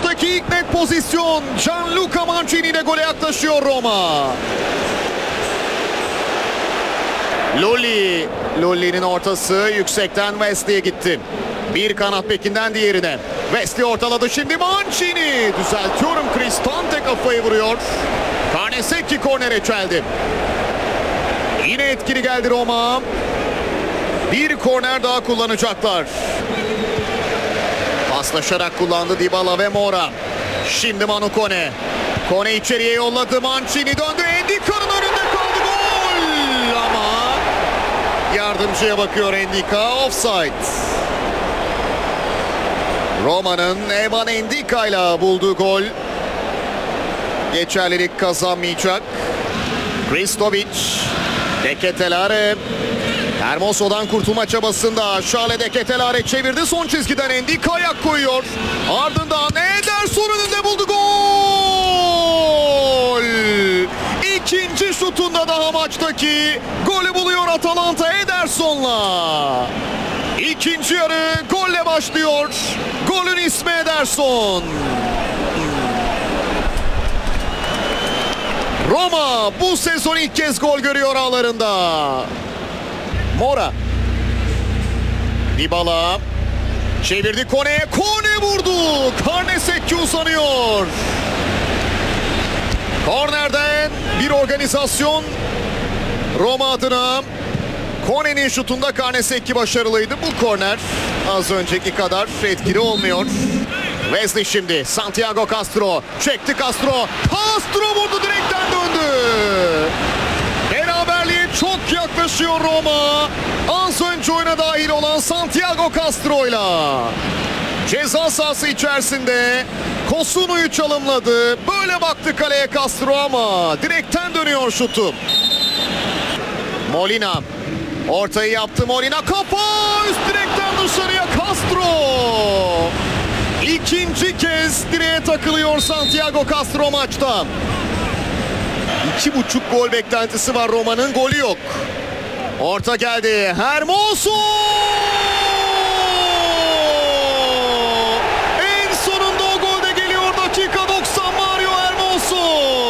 Maçtaki ilk net pozisyon. Gianluca Mancini ile gole yaklaşıyor Roma. Lully'nin ortası yüksekten Wesley'e gitti. Bir kanat bekinden diğerine. Wesley ortaladı, şimdi Mancini. Düzeltiyorum, Cristante kafayı vuruyor. Carnesecchi kornere çeldi. Yine etkili geldi Roma. Bir korner daha kullanacaklar. Paslaşarak kullandı Dybala ve Moura. Şimdi Manu Kone. Kone içeriye yolladı, Mancini döndü. Endica'nın önünde kaldı, gol! Ama yardımcıya bakıyor Endica, offside. Roma'nın Evan Endica ile bulduğu gol geçerlilik kazanmayacak. Kristovic, De Ketelaere. Hermoso'dan kurtulma çabasında Charles De Ketelaere çevirdi. Son çizgiden Endica ayak koyuyor. Ardından Ederson önünde buldu, gol! İkinci şutunda daha maçtaki golü buluyor Atalanta Ederson'la. İkinci yarı golle başlıyor. Golün ismi Ederson. Roma bu sezon ilk kez gol görüyor ağlarında. Moura. Dybala. Çevirdi Kone'ye. Kone vurdu. Carnesecchi uzanıyor. Kornerden bir organizasyon Roma adına. Kone'nin şutunda Carnesecchi başarılıydı. Bu korner az önceki kadar etkili olmuyor. Wesley şimdi. Santiago Castro. Çekti Castro. Castro vurdu, direkten döndü. Beraberliğe çok yaklaşıyor Roma. Az önce oyuna dahil olan Santiago Castro'yla. Ceza sahası içerisinde Kosunu'yu çalımladı. Böyle baktı kaleye Castro ama direkten dönüyor şutu. Molina. Ortayı yaptı Molina. Kafa üst direkten dışarıya Castro. İkinci kez direğe takılıyor Santiago Castro maçta. 2,5 gol beklentisi var Roma'nın, golü yok. Orta geldi. Hermoso! En sonunda o gol de geliyor. Dakika 90, Mario Hermoso.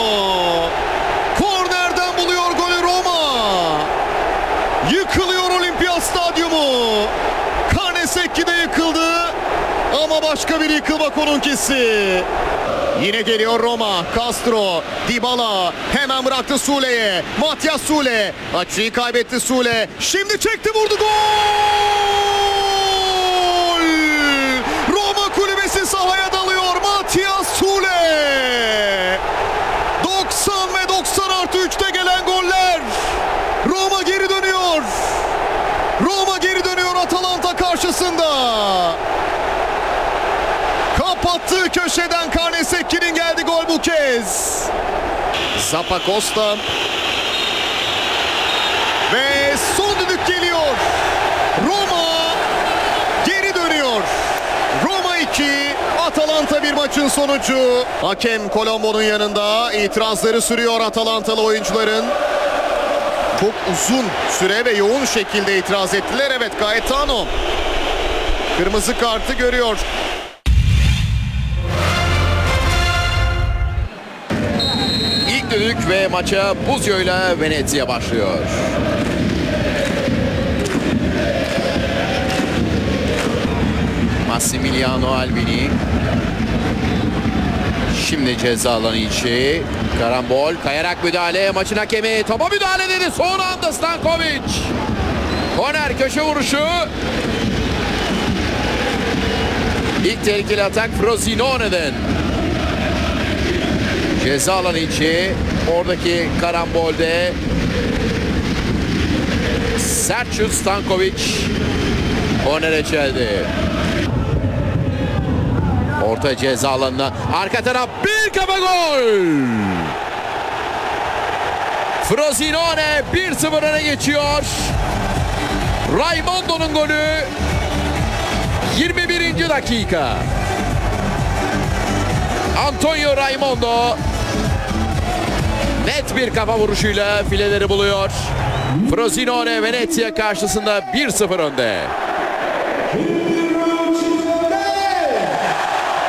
Kornerden buluyor golü Roma. Yıkılıyor Olimpiyat Stadyumu. Carnesecchi de yıkıldı. Ama başka bir yıkılmak onunkisi. Yine geliyor Roma. Castro, Dybala hemen bıraktı Sule'ye. Matias Sule. Açıyı kaybetti Sule. Şimdi çekti, vurdu, gol! Roma kulübesi sahaya dalıyor. Matias Sule. 90 ve 90+3'te gelen goller. Roma geri dönüyor. Roma geri dönüyor Atalanta karşısında. Kapattığı köşeden Carnesecchi'nin geldi gol bu kez. Zappacosta. Ve son düdük geliyor. Roma geri dönüyor. Roma 2, Atalanta 1 maçın sonucu. Hakem Colombo'nun yanında itirazları sürüyor Atalantalı oyuncuların. Çok uzun süre ve yoğun şekilde itiraz ettiler. Evet, Gaetano kırmızı kartı görüyor. Düdük ve maça Buzio'yla Venezia başlıyor. Massimiliano Albini. Şimdi ceza alanı içi. Karambol, kayarak müdahale. Maçın hakemi topa müdahale dedi. Son anda Stankovic. Korner, köşe vuruşu. İlk tehlikeli atak Frosinone'den. Ceza alanı içi. Oradaki karambolde Serçut Stankovic kornere çeldi. Orta ceza alanına. Arka taraf, bir kafa gol. Frosinone 1-0 öne geçiyor. Raimondo'nun golü 21. dakika. Antonio Raimondo net bir kafa vuruşuyla fileleri buluyor. Frosinone Venezia karşısında 1-0 önde.